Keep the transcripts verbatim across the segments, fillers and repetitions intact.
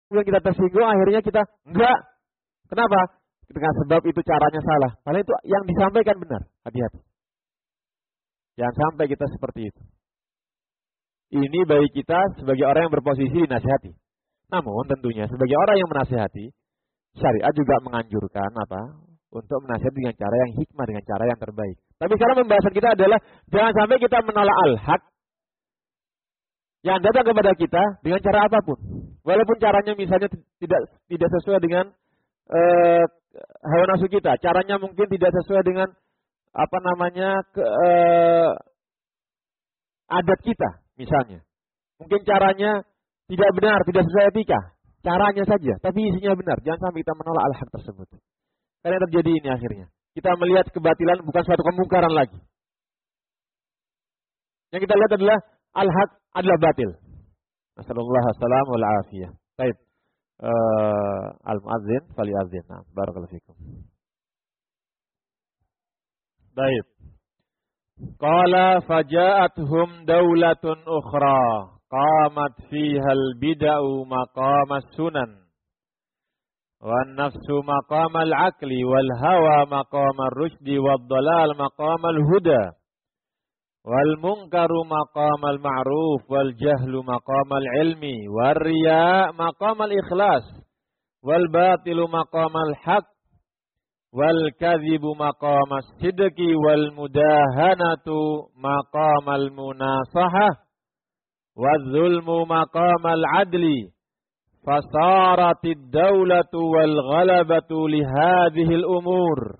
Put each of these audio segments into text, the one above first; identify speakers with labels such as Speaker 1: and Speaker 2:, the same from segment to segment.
Speaker 1: Kemudian kita tersinggung, akhirnya kita enggak. Kenapa? Dengan sebab itu caranya salah. Padahal itu yang disampaikan benar. Hati-hati. Jangan sampai kita seperti itu. Ini bagi kita sebagai orang yang berposisi dinasihati. Namun tentunya sebagai orang yang menasihati, syariat juga menganjurkan apa? Untuk menasihati dengan cara yang hikmah, dengan cara yang terbaik. Tapi sekarang pembahasan kita adalah jangan sampai kita menolak al-haq yang datang kepada kita dengan cara apapun. Walaupun caranya misalnya tidak tidak sesuai dengan uh, hawa nafsu kita, caranya mungkin tidak sesuai dengan apa namanya ke, uh, adat kita misalnya. Mungkin caranya tidak benar, tidak sesuai etika. Caranya saja, tapi isinya benar. Jangan sampai kita menolak al-haq tersebut. Karena terjadi ini akhirnya. Kita melihat kebatilan bukan suatu kemungkaran lagi. Yang kita lihat adalah al-haq adalah batil. Nasallallahu alaihi wa afiyah. Baik. Uh, al-muadzin faliadzin. Nah, barakallahu fikum. Baik. Qala faja'atuhum daulatun ukhra qamat fiha al-bid'u maqamas sunan wan nafsu maqamal aqli wal hawa maqamar rusydi wad dalal maqamal huda wal munkaru maqamal ma'ruf wal jahlu maqamal ilmi war riya maqamal ikhlas wal batilu maqamal haqq wal kadhibu maqamas sidqi wal mudahanatu maqamal munasahah wal zulmu maqamal adli fasaratid daulatu wal ghalabatu li hadhil umur.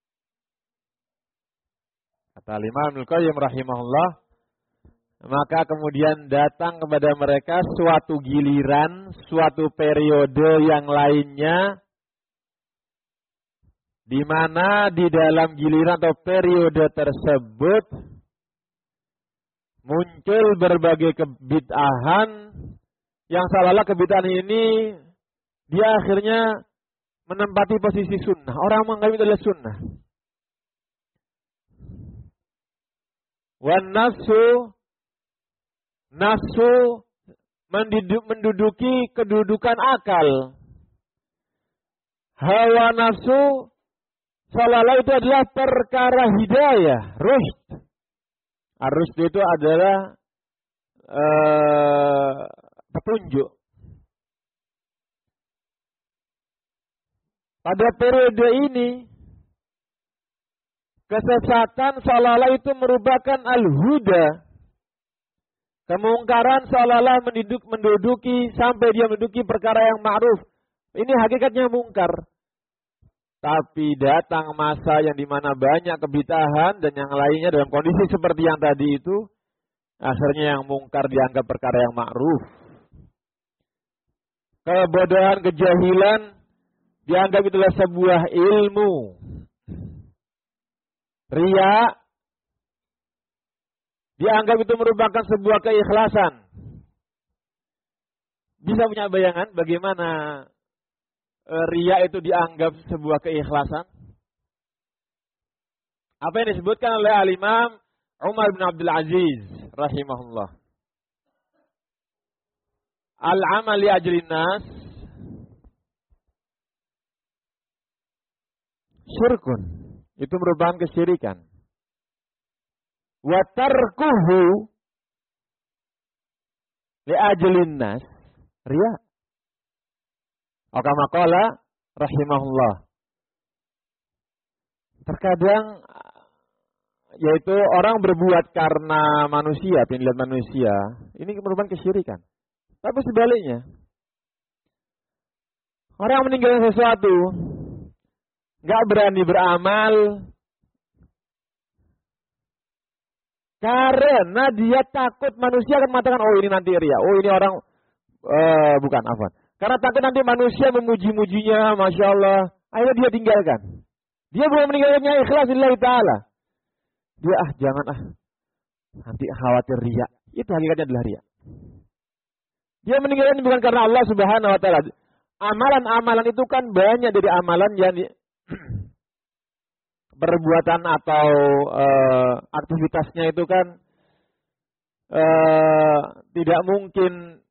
Speaker 1: Kata Imam Ibnu Qayyim rahimahullah, maka kemudian datang kepada mereka suatu giliran, suatu periode yang lainnya, di mana di dalam giliran atau periode tersebut muncul berbagai kebid'ahan yang seolah-olah kebid'ahan ini dia akhirnya menempati posisi sunnah. Orang menganggap itu adalah sunnah. Wan nafsu, nafsu menduduki kedudukan akal. Hawa nafsu seolah-olah itu adalah perkara hidayah, rusyd. Ar-rusyd itu adalah uh, petunjuk. Pada periode ini, kesesatan seolah-olah itu merupakan al-huda. Kemungkaran seolah-olah menduduk, menduduki sampai dia menduduki perkara yang ma'ruf. Ini hakikatnya mungkar. Tapi datang masa yang dimana banyak kebid'ahan dan yang lainnya dalam kondisi seperti yang tadi itu, akhirnya yang mungkar dianggap perkara yang ma'ruf. Kebodohan, kejahilan dianggap itulah sebuah ilmu. Riya dianggap itu merupakan sebuah keikhlasan. Bisa punya bayangan bagaimana riya itu dianggap sebuah keikhlasan? Apa yang disebutkan oleh Al-Imam Umar bin Abdul Aziz rahimahullah. Al-amal li ajlin nas syirkun. Itu merupakan kesyirikan. Wa tarkuhu li ajlin nas riya. Kama qala rahimahullah. Terkadang yaitu orang berbuat karena manusia, penilaian manusia, ini merupakan kesyirikan. Tapi sebaliknya, orang meninggalkan sesuatu, nggak berani beramal karena dia takut manusia akan mengatakan, oh ini nanti riya, oh ini orang uh, bukan afwan. Karena takut nanti manusia memuji-mujinya, masya Allah, akhirnya dia tinggalkan. Dia belum meninggalkannya ikhlas lillahi ta'ala. Dia ah jangan ah, nanti khawatir riya. Itu hakikatnya adalah riya. Dia meninggalkan bukan karena Allah Subhanahu Wa Taala. Amalan-amalan itu kan banyak dari amalan yang di, perbuatan atau uh, aktivitasnya itu kan uh, tidak mungkin